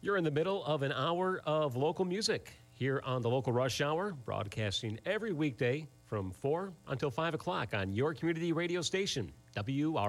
You're in the middle of an hour of local music here on the Local Rush Hour, broadcasting every weekday from 4 until 5 o'clock on your community radio station, WR.